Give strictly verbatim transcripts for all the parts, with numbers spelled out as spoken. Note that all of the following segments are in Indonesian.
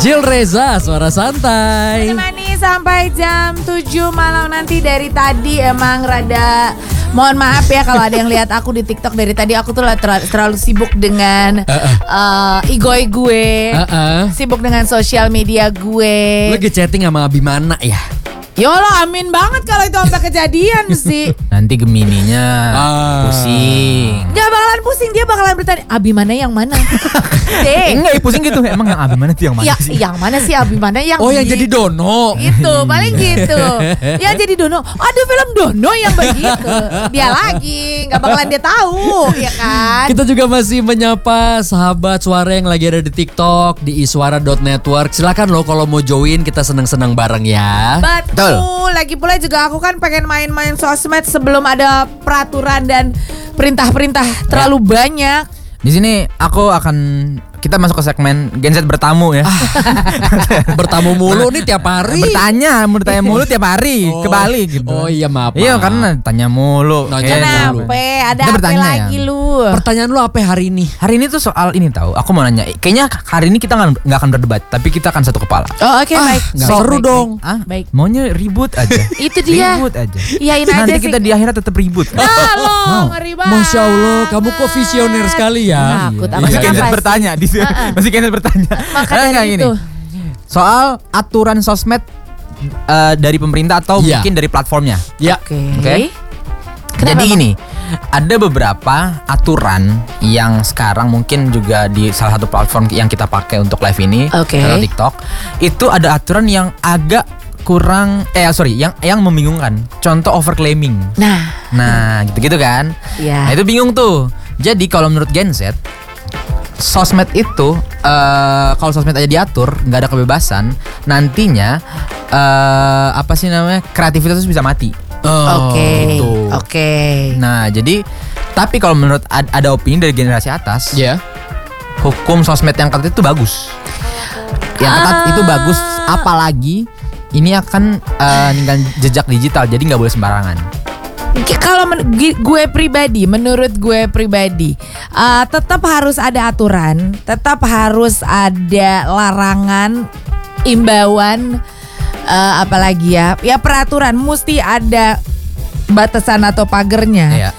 Jill Reza, Suara Santai. Menemani sampai jam tujuh malam nanti. Dari tadi emang rada, mohon maaf ya kalau ada yang lihat aku di TikTok dari tadi. Aku tuh ter- terlalu sibuk dengan uh-uh. uh, igoy gue, uh-uh. sibuk dengan sosial media gue. Lagi chatting sama Abimana ya? Yolo, amin banget kalau itu sampai kejadian sih. Nanti Gemininya ah. pusing. Gak bakalan pusing, dia bakalan bertanya Abimana yang mana? Deh. Enggak, pusing gitu. Emang yang Abimana tuh yang mana ya, sih? Yang mana sih Abimana yang Oh, yang di... jadi Dono. Itu paling gitu. Yang jadi Dono. Ada film Dono yang begitu. Dia lagi, gak bakalan dia tahu, ya kan? Kita juga masih menyapa sahabat suara yang lagi ada di TikTok di iswara dot network. Silakan loh kalau mau join, kita seneng-seneng bareng ya. Betul. Lagi pula juga aku kan pengen main-main sosmed sebelum ada peraturan dan perintah-perintah terlalu banyak. Di sini aku akan kita masuk ke segmen Gen Z bertamu ya. Bertamu mulu nih tiap hari. Bertanya, mau ditanya mulu tiap hari oh, ke Bali gitu. Oh iya maaf. Iya karena tanya mulu. Nanya mulu. Kenapa? Ada apa lagi ya. lu? Pertanyaan lu apa hari ini? Hari ini tuh soal ini tahu. Aku mau nanya. Kayaknya hari ini kita nggak akan berdebat, tapi kita akan satu kepala. Oh oke okay, ah, baik. Gak baik, seru baik, dong. Baik. Ah, baik. Maunya ribut aja. Itu dia. Ribut aja. Iyain aja Nanti sih. kita di akhirat tetap ribut. Ah lo ngeri banget. Masya Allah, kamu kok visioner sekali ya. Takut Iya. apa Masih Gen Z pasti. bertanya di sini. Uh-uh. Masih Gen Z bertanya. Maka Nah, dari gini. itu. Soal aturan sosmed uh, dari pemerintah atau ya. mungkin dari platformnya. Ya. Oke. Okay. Jadi gini, ada beberapa aturan yang sekarang mungkin juga di salah satu platform yang kita pakai untuk live ini, okay. atau TikTok, itu ada aturan yang agak kurang, eh sorry, yang yang membingungkan. Contoh overclaiming. Nah, nah gitu-gitu kan. Ya. Nah itu bingung tuh. Jadi kalau menurut Gen Z, sosmed itu uh, kalau sosmed aja diatur, nggak ada kebebasan, nantinya uh, apa sih namanya kreativitas bisa mati. Oke, Oh, oke. gitu. Okay. Nah jadi, tapi kalau menurut ad, ada opini dari generasi atas, Ya. hukum sosmed yang ketat itu bagus. Yang ketat Ah. itu bagus, apalagi ini akan uh, ninggalin jejak digital, jadi nggak boleh sembarangan. Kalau men- gue pribadi, menurut gue pribadi, uh, tetap harus ada aturan, tetap harus ada larangan, imbauan, uh, apalagi ya, ya peraturan mesti ada batasan atau pagarnya. Iya.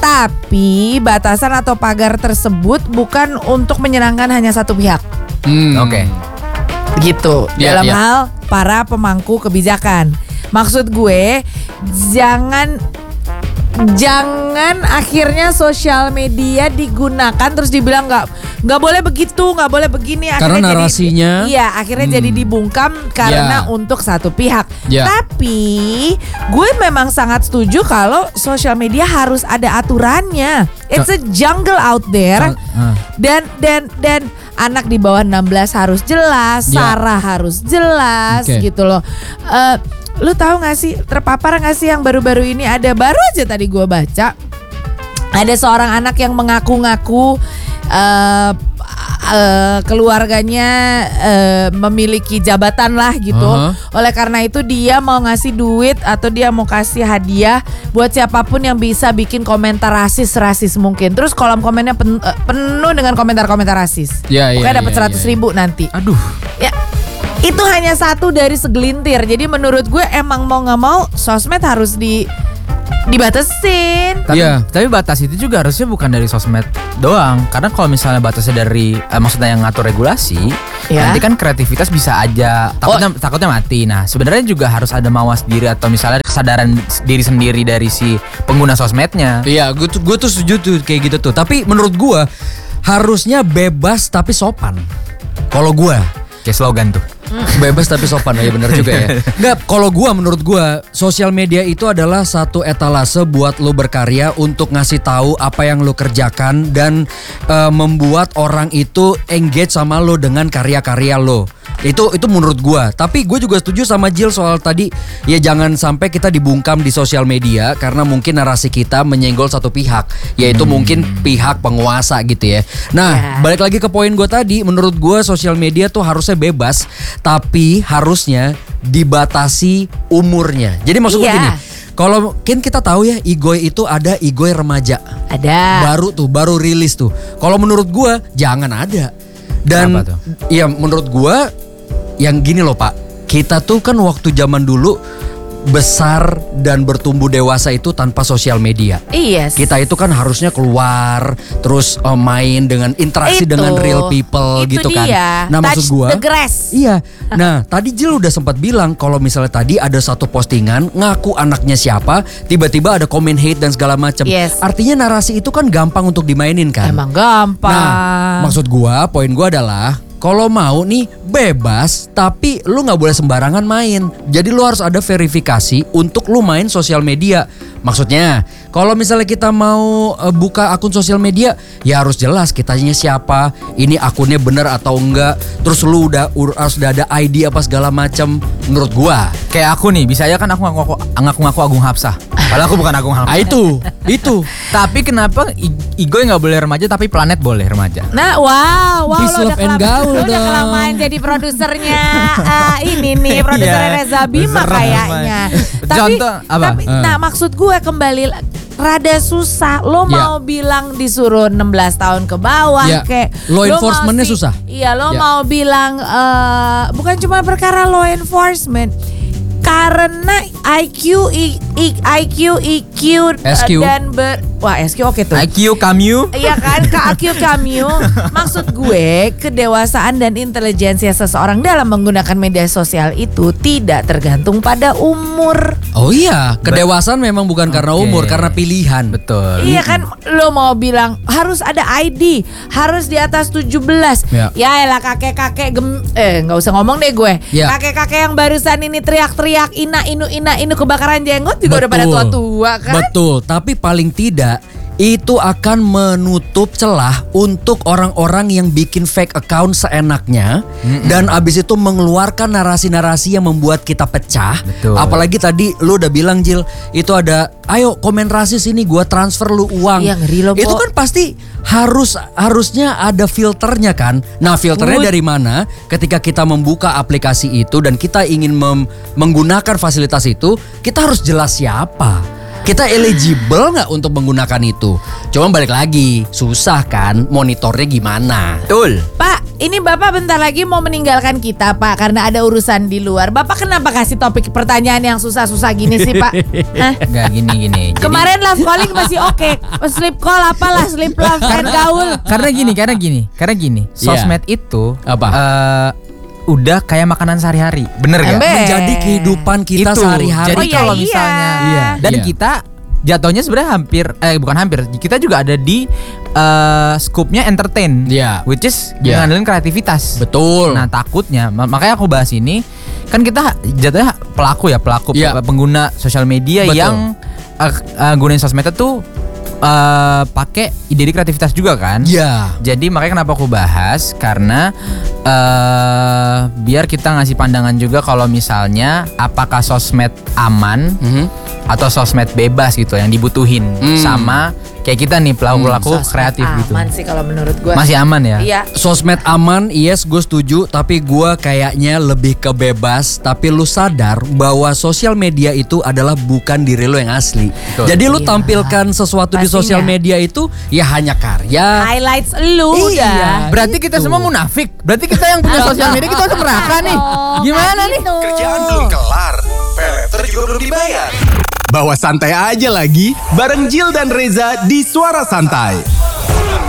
Tapi batasan atau pagar tersebut bukan untuk menyenangkan hanya satu pihak. Hmm. Oke. Gitu. Ya, dalam ya. hal para pemangku kebijakan. Maksud gue jangan Jangan akhirnya sosial media digunakan terus dibilang nggak nggak boleh begitu, nggak boleh begini. Karena Akhirnya narasinya, jadi, iya akhirnya hmm. jadi dibungkam karena Ya. untuk satu pihak. Ya. Tapi gue memang sangat setuju kalau sosial media harus ada aturannya. It's a jungle out there. Uh. Dan dan dan anak di bawah enam belas harus jelas, Ya. Sarah harus jelas, Oke. gitu loh. Uh, lu tahu nggak sih, terpapar nggak sih yang baru-baru ini ada, baru aja tadi gue baca, ada seorang anak yang mengaku-ngaku uh, uh, keluarganya uh, memiliki jabatan lah gitu. Uh-huh. Oleh karena itu dia mau ngasih duit atau dia mau kasih hadiah buat siapapun yang bisa bikin komentar rasis-rasis mungkin. Terus kolom komennya pen, uh, penuh dengan komentar-komentar rasis. Ya, ya, Pokoknya dapat ya, seratus ya. ribu nanti. Aduh. Ya, itu hanya satu dari segelintir. Jadi menurut gue emang mau nggak mau sosmed harus di dibatasin. Tapi, Iya. tapi batas itu juga harusnya bukan dari sosmed doang. Karena kalau misalnya batasnya dari eh, maksudnya yang ngatur regulasi, Ya. nanti kan kreativitas bisa aja takutnya takutnya mati. Nah, sebenarnya juga harus ada mawas diri atau misalnya kesadaran diri sendiri dari si pengguna sosmednya. Iya, gue tuh gue tuh setuju tuh kayak gitu tuh. Tapi menurut gue harusnya bebas tapi sopan. Kalau gue Kayak slogan tuh. bebas tapi sopan, ya benar juga ya. Enggak, kalau gua menurut gua sosial media itu adalah satu etalase buat lo berkarya untuk ngasih tahu apa yang lo kerjakan dan uh, membuat orang itu engage sama lo dengan karya-karya lo. Itu itu menurut gua. Tapi gue juga setuju sama Jill soal tadi, ya jangan sampai kita dibungkam di sosial media karena mungkin narasi kita menyenggol satu pihak, yaitu hmm. mungkin pihak penguasa gitu ya. Nah, Ya. balik lagi ke poin gue tadi, menurut gue sosial media tuh harusnya bebas, tapi harusnya dibatasi umurnya. Jadi maksud gue Iya. gini, kalau mungkin kita tahu ya, Igoy itu ada Igoy remaja. Ada. Baru tuh, baru rilis tuh. Kalau menurut gue jangan ada. Dan Kenapa tuh? ya menurut gue yang gini loh Pak, kita tuh kan waktu zaman dulu besar dan bertumbuh dewasa itu tanpa sosial media. Iya. Kita itu kan harusnya keluar, terus uh, main dengan interaksi Itu. dengan real people Itu gitu kan. dia. Nah Touch maksud gua, the grass. iya. Nah tadi Jill udah sempat bilang kalau misalnya tadi ada satu postingan ngaku anaknya siapa, tiba-tiba ada komen hate dan segala macam. Yes. Artinya narasi itu kan gampang untuk dimainin kan. Emang gampang. Nah, maksud gua, poin gua adalah kalau mau nih bebas, tapi lu nggak boleh sembarangan main. Jadi lu harus ada verifikasi untuk lu main sosial media. Maksudnya, kalau misalnya kita mau uh, buka akun sosial media, ya harus jelas kitanya siapa, ini akunnya bener atau enggak. Terus lu udah ur- harus udah ada I D apa segala macam. Menurut gua, Kayak aku nih, bisa aja kan aku ngaku ngaku ngaku Agung Hapsah. Padahal aku bukan Agung ah Hapsah. itu, itu. Tapi kenapa I- Igoy nggak boleh remaja tapi Planet boleh remaja? Nah, wow, wow, Peace, lo udah, love, and kelam- gaul lo udah dong. kelamaan jadi produsernya ah, ini nih, produsernya Iya, Reza Bima produser kayaknya. namanya. Tapi, Contoh, apa? tapi Eh. nah maksud gue kembali rada susah. Lo Ya. mau bilang disuruh enam belas tahun ke bawah Ya. kayak Law lo mau enforcement-nya si- susah. Iya, lo Ya. mau bilang eh, bukan cuma perkara law enforcement. Karena I Q, I, I- I Q, E Q eh, S Q. dan ber, wah S Q oke tuh. I Q kamu? Iya kan, K A Q Kamyu. Maksud gue, kedewasaan dan intelijensia seseorang dalam menggunakan media sosial itu tidak tergantung pada umur. Oh iya, kedewasaan memang bukan karena Oke. umur, karena pilihan. Betul. Iya kan, lo mau bilang harus ada I D, harus di atas tujuh belas. Ya. Ya elah kakek-kakek gem eh nggak usah ngomong deh gue. Ya. Kakek-kakek yang barusan ini teriak-teriak ina inu ina inu kebakaran jenggot juga udah pada Betul. tua-tua kan. Betul, tapi paling tidak itu akan menutup celah untuk orang-orang yang bikin fake account seenaknya dan abis itu mengeluarkan narasi-narasi yang membuat kita pecah. Betul. Apalagi tadi lu udah bilang Jill, itu ada ayo komen rasis ini gua transfer lu uang. Iya, ngeri loh, Itu Bo. kan pasti harus harusnya ada filternya kan. Nah, filternya Wood. dari mana? Ketika kita membuka aplikasi itu dan kita ingin mem- menggunakan fasilitas itu, kita harus jelas siapa. Kita eligible nggak untuk menggunakan itu? Cuma balik lagi, susah kan monitornya gimana? Betul. Pak, ini Bapak bentar lagi mau meninggalkan kita Pak karena ada urusan di luar. Bapak kenapa kasih topik pertanyaan yang susah-susah gini sih Pak? Hah? Enggak gini-gini. Jadi- Kemarin love calling masih oke, sleep call apalah, sleep love and gaul. Karena gini, karena gini, karena gini. Sosmed itu Apa? eh, udah kayak makanan sehari-hari. Bener gak? Ember. Menjadi kehidupan kita Itu. sehari-hari. Jadi Oh, iya, kalau iya. misalnya Iya, dan iya. kita jatuhnya sebenarnya hampir eh bukan hampir, kita juga ada di eh scope-nya entertain. Iya. Which is Iya. ngandelin kreativitas. Betul. Nah, takutnya ma- makanya aku bahas ini kan kita jatuhnya pelaku ya, pelaku Iya. pengguna sosial media Betul. yang eh, eh, gunain sosmed itu eh, pakai ide kreativitas juga kan? Ya. Jadi makanya kenapa aku bahas karena eh biar kita ngasih pandangan juga kalau misalnya apakah sosmed aman Mhm. atau sosmed bebas gitu yang dibutuhin Hmm. sama kayak kita nih pelaku-pelaku Sosmed kreatif gitu. aman sih kalau menurut gue. Masih aman ya? Iya. Sosmed aman, yes gue setuju. Tapi gue kayaknya lebih ke bebas. Tapi lu sadar bahwa sosial media itu adalah bukan diri lu yang asli. Betul. Jadi lu Iya. tampilkan sesuatu di Pastinya. sosial media itu ya hanya karya. Highlights lu Iya. udah. Berarti kita Gitu. semua munafik. Berarti kita yang punya sosial media kita masuk neraka nih. Oh, Gimana nggak nih? gitu. Kerjaan belum kelar, peleter juga belum dibayar. Bawa santai aja lagi bareng Jill dan Reza di Suara Santai.